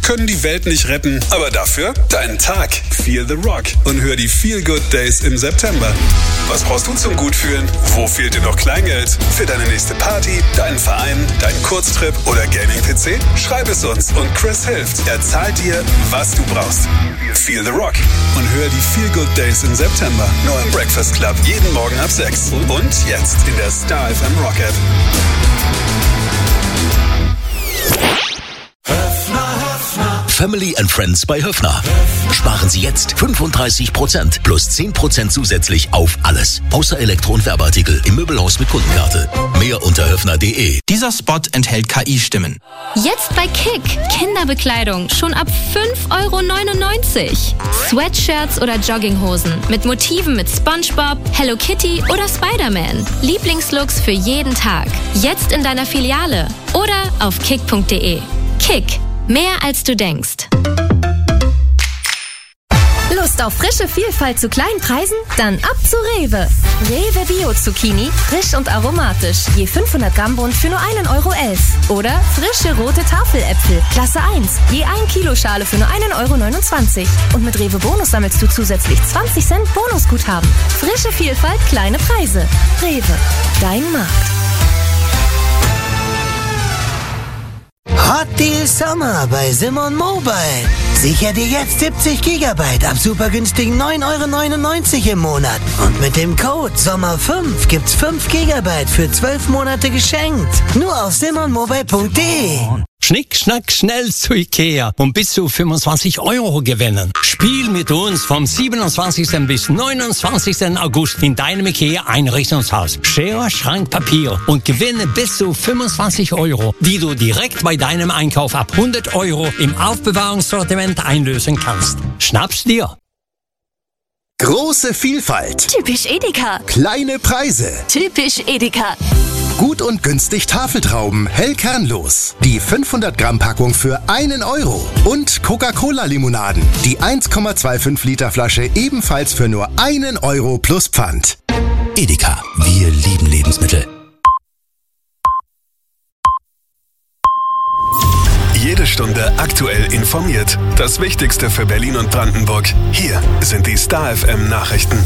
können die Welt nicht retten, aber dafür deinen Tag. Feel the Rock und hör die Feel Good Days im September. Was brauchst du zum Gutfühlen? Wo fehlt dir noch Kleingeld? Für deine nächste Party, deinen Verein, deinen Kurztrip oder Gaming-PC? Schreib es uns und Chris hilft. Er zahlt dir, was du brauchst. Feel the Rock und hör die Feel Good Days im September. Nur im Breakfast Club. Jeden Morgen ab 6. Und jetzt in der Star FM Rock App. Family and Friends bei Höffner. Sparen Sie jetzt 35% plus 10% zusätzlich auf alles. Außer Elektro- und Werbeartikel im Möbelhaus mit Kundenkarte. Mehr unter höffner.de. Dieser Spot enthält KI-Stimmen. Jetzt bei Kick. Kinderbekleidung schon ab 5,99 €. Sweatshirts oder Jogginghosen mit Motiven mit SpongeBob, Hello Kitty oder Spider-Man. Lieblingslooks für jeden Tag. Jetzt in deiner Filiale oder auf kick.de. Kick. Mehr als du denkst. Lust auf frische Vielfalt zu kleinen Preisen? Dann ab zu Rewe. Rewe Bio Zucchini, frisch und aromatisch. Je 500 Gramm Bund für nur 1,11 €. Oder frische rote Tafeläpfel, Klasse 1. Je 1 Kilo Schale für nur 1,29 €. Und mit Rewe Bonus sammelst du zusätzlich 20 Cent Bonusguthaben. Frische Vielfalt, kleine Preise. Rewe, dein Markt. Hot Deal Sommer bei Simon Mobile. Sicher dir jetzt 70 GB ab super günstigen 9,99 € im Monat. Und mit dem Code SOMMER5 gibt's 5 GB für 12 Monate geschenkt. Nur auf simonmobile.de. Schnick, schnack, schnell zu Ikea und bis zu 25 € gewinnen. Spiel mit uns vom 27. bis 29. August in deinem Ikea-Einrichtungshaus. Schere, Schrank, Papier und gewinne bis zu 25 €, die du direkt bei deinem Einkauf ab 100 € im Aufbewahrungssortiment einlösen kannst. Schnapp's dir! Große Vielfalt. Typisch Edeka. Kleine Preise. Typisch Edeka. Gut und günstig Tafeltrauben, hell kernlos. Die 500 Gramm Packung für 1 €. Und Coca-Cola-Limonaden. Die 1,25 Liter Flasche ebenfalls für nur 1 € plus Pfand. Edeka. Wir lieben Lebensmittel. Jede Stunde aktuell informiert. Das Wichtigste für Berlin und Brandenburg. Hier sind die Star FM Nachrichten.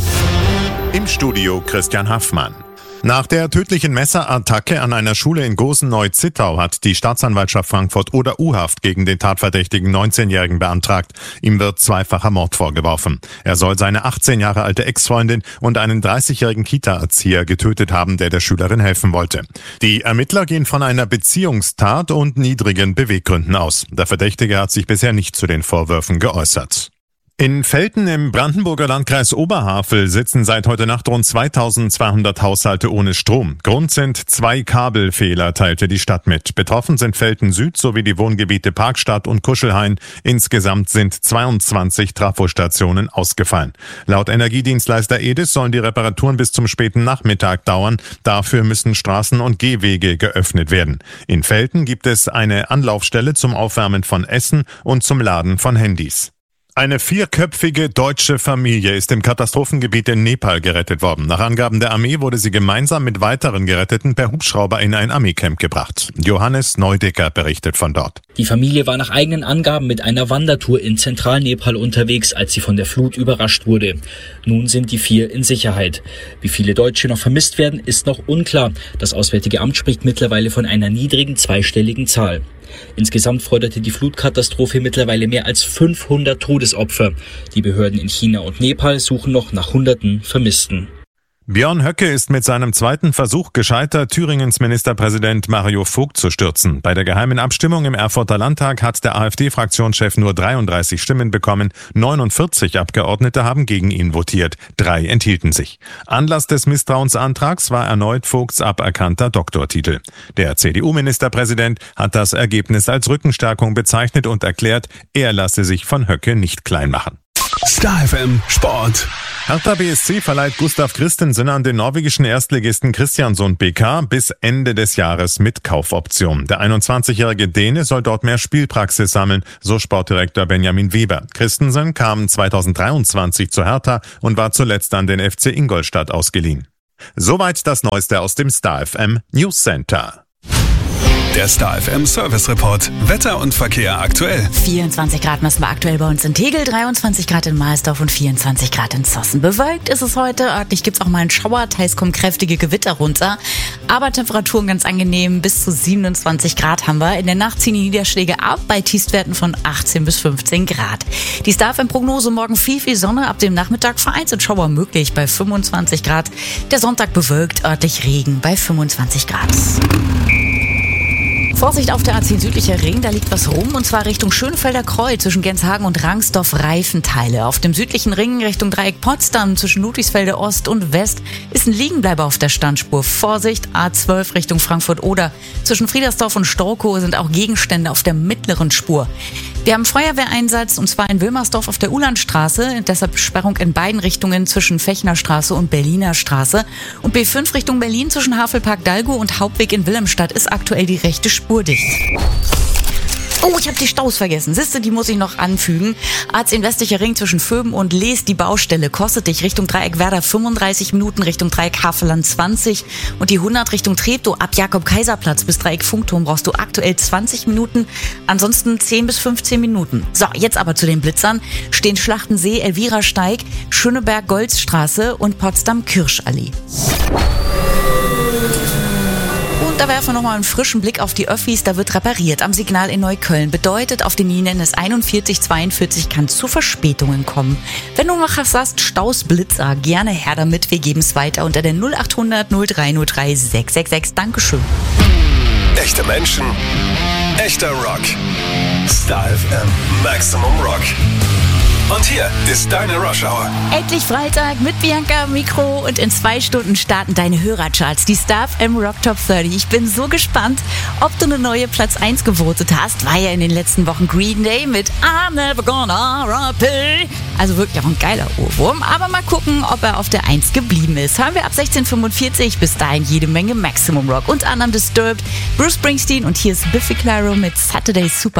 Im Studio Christian Haffmann. Nach der tödlichen Messerattacke an einer Schule in Gosen-Neu-Zittau hat die Staatsanwaltschaft Frankfurt oder U-Haft gegen den tatverdächtigen 19-Jährigen beantragt. Ihm wird zweifacher Mord vorgeworfen. Er soll seine 18 Jahre alte Ex-Freundin und einen 30-jährigen Kita-Erzieher getötet haben, der Schülerin helfen wollte. Die Ermittler gehen von einer Beziehungstat und niedrigen Beweggründen aus. Der Verdächtige hat sich bisher nicht zu den Vorwürfen geäußert. In Velten im Brandenburger Landkreis Oberhavel sitzen seit heute Nacht rund 2200 Haushalte ohne Strom. Grund sind 2 Kabelfehler, teilte die Stadt mit. Betroffen sind Velten Süd sowie die Wohngebiete Parkstadt und Kuschelhain. Insgesamt sind 22 Trafostationen ausgefallen. Laut Energiedienstleister Edis sollen die Reparaturen bis zum späten Nachmittag dauern. Dafür müssen Straßen und Gehwege geöffnet werden. In Velten gibt es eine Anlaufstelle zum Aufwärmen von Essen und zum Laden von Handys. Eine 4-köpfige deutsche Familie ist im Katastrophengebiet in Nepal gerettet worden. Nach Angaben der Armee wurde sie gemeinsam mit weiteren Geretteten per Hubschrauber in ein Armeecamp gebracht. Johannes Neudecker berichtet von dort. Die Familie war nach eigenen Angaben mit einer Wandertour in Zentralnepal unterwegs, als sie von der Flut überrascht wurde. Nun sind die 4 in Sicherheit. Wie viele Deutsche noch vermisst werden, ist noch unklar. Das Auswärtige Amt spricht mittlerweile von einer niedrigen zweistelligen Zahl. Insgesamt forderte die Flutkatastrophe mittlerweile mehr als 500 Todesopfer. Die Behörden in China und Nepal suchen noch nach Hunderten Vermissten. Björn Höcke ist mit seinem zweiten Versuch gescheitert, Thüringens Ministerpräsident Mario Vogt zu stürzen. Bei der geheimen Abstimmung im Erfurter Landtag hat der AfD-Fraktionschef nur 33 Stimmen bekommen. 49 Abgeordnete haben gegen ihn votiert. 3 enthielten sich. Anlass des Misstrauensantrags war erneut Vogts aberkannter Doktortitel. Der CDU-Ministerpräsident hat das Ergebnis als Rückenstärkung bezeichnet und erklärt, er lasse sich von Höcke nicht klein machen. Star FM Sport. Hertha BSC verleiht Gustav Christensen an den norwegischen Erstligisten Kristiansund BK bis Ende des Jahres mit Kaufoption. Der 21-jährige Däne soll dort mehr Spielpraxis sammeln, so Sportdirektor Benjamin Weber. Christensen kam 2023 zu Hertha und war zuletzt an den FC Ingolstadt ausgeliehen. Soweit das Neueste aus dem Star FM News Center. Der Star FM Service Report. Wetter und Verkehr aktuell. 24 Grad messen wir aktuell bei uns in Tegel, 23 Grad in Mahlsdorf und 24 Grad in Zossen. Bewölkt ist es heute. Örtlich gibt es auch mal einen Schauer, teils kommen kräftige Gewitter runter. Aber Temperaturen ganz angenehm, bis zu 27 Grad haben wir. In der Nacht ziehen die Niederschläge ab bei Tiefstwerten von 18 bis 15 Grad. Die Star FM-Prognose: morgen viel Sonne, ab dem Nachmittag vereinzelt Schauer möglich bei 25 Grad. Der Sonntag bewölkt, örtlich Regen bei 25 Grad. Vorsicht auf der A10 südlicher Ring, da liegt was rum, und zwar Richtung Schönfelder Kreuz zwischen Genshagen und Rangsdorf Reifenteile. Auf dem südlichen Ring Richtung Dreieck Potsdam zwischen Ludwigsfelde Ost und West ist ein Liegenbleiber auf der Standspur. Vorsicht, A12 Richtung Frankfurt-Oder. Zwischen Friedersdorf und Storkow sind auch Gegenstände auf der mittleren Spur. Wir haben Feuerwehreinsatz, und zwar in Wilmersdorf auf der Ulandstraße, deshalb Sperrung in beiden Richtungen zwischen Fechnerstraße und Berliner Straße. Und B5 Richtung Berlin zwischen Havelpark Dalgo und Hauptweg in Wilhelmstadt ist aktuell die rechte Spur dicht. Oh, ich habe die Staus vergessen. Siehste, die muss ich noch anfügen. A10 westlicher Ring zwischen Vöben und Lees, die Baustelle, kostet dich Richtung Dreieck Werder 35 Minuten, Richtung Dreieck Havelland 20 und die 100 Richtung Treptow ab Jakob-Kaiser-Platz bis Dreieck Funkturm brauchst du aktuell 20 Minuten, ansonsten 10 bis 15 Minuten. So, jetzt aber zu den Blitzern. Stehen Schlachtensee, Elvira-Steig, Schöneberg-Golzstraße und Potsdam-Kirschallee. Da werfen wir nochmal einen frischen Blick auf die Öffis. Da wird repariert am Signal in Neukölln. Bedeutet, auf den Linien S 41, 42 kann es zu Verspätungen kommen. Wenn du noch was hast, Staus, Blitzer, gerne her damit. Wir geben es weiter unter der 0800 0303 666. Dankeschön. Echte Menschen, echter Rock. Star FM Maximum Rock. Und hier ist deine Rush Hour. Endlich Freitag mit Bianca am Mikro, und in 2 Stunden starten deine Hörercharts, die Star FM Rock Top 30. Ich bin so gespannt, ob du eine neue Platz 1 gewotet hast. War ja in den letzten Wochen Green Day mit I'm Never Gonna R.I.P. Also wirklich auch ein geiler Ohrwurm. Aber mal gucken, ob er auf der 1 geblieben ist. Hören wir ab 16:45. Bis dahin jede Menge Maximum Rock. Unter anderem Disturbed, Bruce Springsteen, und hier ist Biffy Clyro mit Saturday Super.